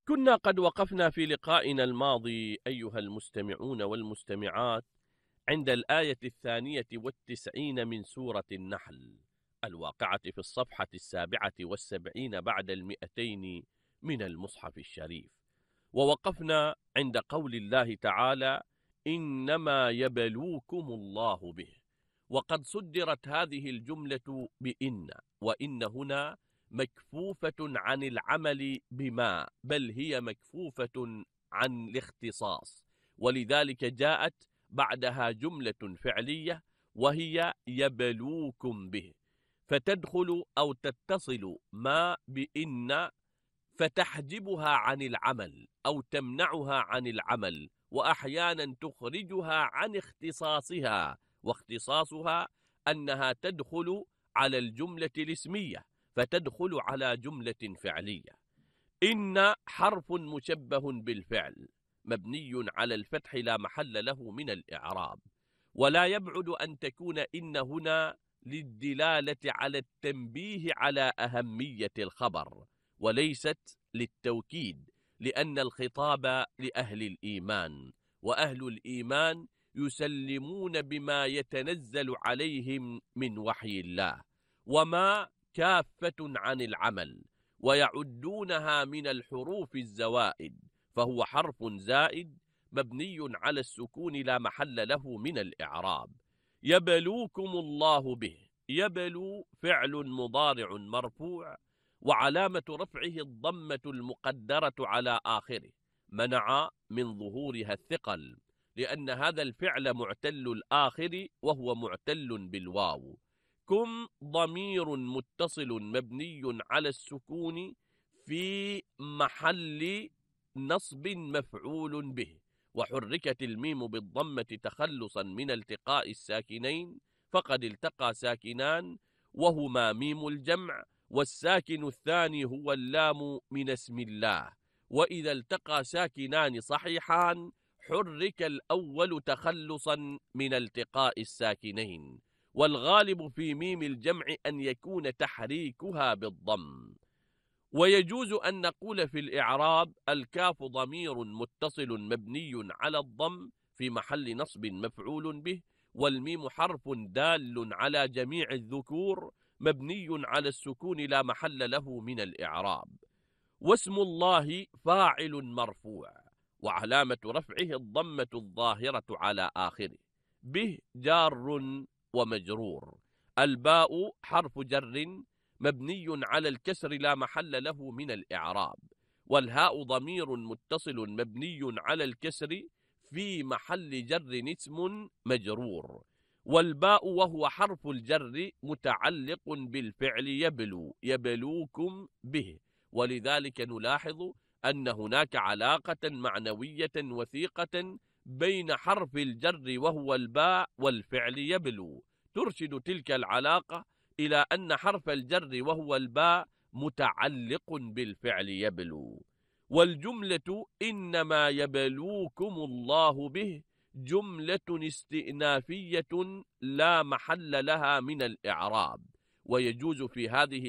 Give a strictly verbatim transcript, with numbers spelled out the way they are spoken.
كنا قد وقفنا في لقائنا الماضي أيها المستمعون والمستمعات عند الآية الثانية والتسعين من سورة النحل الواقعة في الصفحة السابعة والسبعين بعد المئتين من المصحف الشريف، ووقفنا عند قول الله تعالى: إنما يبلوكم الله به. وقد صدرت هذه الجملة بإن، وإن هنا مكفوفة عن العمل بما، بل هي مكفوفة عن الاختصاص، ولذلك جاءت بعدها جملة فعلية وهي يبلوكم به، فتدخل أو تتصل ما بإن فتحجبها عن العمل أو تمنعها عن العمل، وأحيانا تخرجها عن اختصاصها، واختصاصها أنها تدخل على الجملة الاسمية فتدخل على جملة فعلية. إن حرف مشبه بالفعل مبني على الفتح لا محل له من الإعراب، ولا يبعد أن تكون إن هنا للدلالة على التنبيه على أهمية الخبر، وليست للتوكيد، لأن الخطاب لأهل الإيمان، وأهل الإيمان يسلمون بما يتنزل عليهم من وحي الله، وما كافة عن العمل، ويعدونها من الحروف الزوائد، فهو حرف زائد مبني على السكون لا محل له من الإعراب. يبلوكم الله به، يبلو فعل مضارع مرفوع وعلامة رفعه الضمة المقدرة على آخره، منع من ظهورها الثقل، لأن هذا الفعل معتل الآخر وهو معتل بالواو. كم ضمير متصل مبني على السكون في محل نصب مفعول به، وحركت الميم بالضمة تخلصا من التقاء الساكنين، فقد التقى ساكنان وهما ميم الجمع، والساكن الثاني هو اللام من اسم الله، وإذا التقى ساكنان صحيحان حرك الأول تخلصا من التقاء الساكنين، والغالب في ميم الجمع أن يكون تحريكها بالضم. ويجوز أن نقول في الإعراب: الكاف ضمير متصل مبني على الضم في محل نصب مفعول به، والميم حرف دال على جميع الذكور مبني على السكون لا محل له من الإعراب. واسم الله فاعل مرفوع وعلامة رفعه الضمة الظاهرة على آخره، به جار ومجرور. الباء حرف جر مبني على الكسر لا محل له من الإعراب، والهاء ضمير متصل مبني على الكسر في محل جر اسم مجرور. والباء وهو حرف الجر متعلق بالفعل يبلو، يبلوكم به، ولذلك نلاحظ أن هناك علاقة معنوية وثيقة بين حرف الجر وهو الباء والفعل يبلو، ترشد تلك العلاقة إلى أن حرف الجر وهو الباء متعلق بالفعل يبلو. والجملة إنما يبلوكم الله به جملة استئنافية لا محل لها من الإعراب، ويجوز في هذه